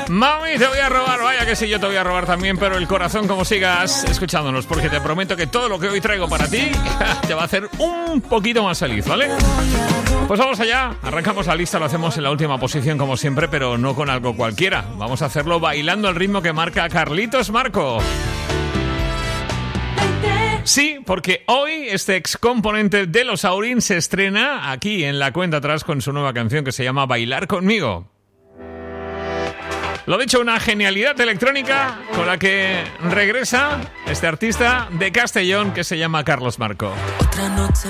Mami, te voy a robar, vaya que sí, yo te voy a robar también, pero el corazón como sigas escuchándonos, porque te prometo que todo lo que hoy traigo para ti te va a hacer un poquito más feliz, ¿vale? Pues vamos allá, arrancamos la lista, lo hacemos en la última posición como siempre, pero no con algo cualquiera. Vamos a hacerlo bailando al ritmo que marca Carlitos Marco. Sí, porque hoy este ex componente de Los Aurin se estrena aquí en la cuenta atrás con su nueva canción que se llama Bailar Conmigo. Lo dicho, una genialidad electrónica con la que regresa este artista de Castellón que se llama Carlos Marco. Otra noche